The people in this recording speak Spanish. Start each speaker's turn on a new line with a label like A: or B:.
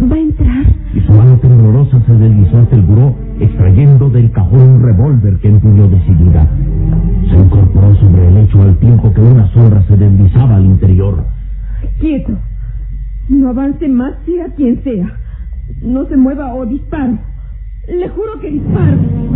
A: ¿Va a entrar?
B: Y su mano temblorosa se deslizó hasta el buró, extrayendo del cajón un revólver que empuñó decidida. Se incorporó sobre el lecho al tiempo que una sombra se deslizaba al interior.
A: Quieto. No avance más, sea quien sea. No se mueva o disparo. Le juro que disparo.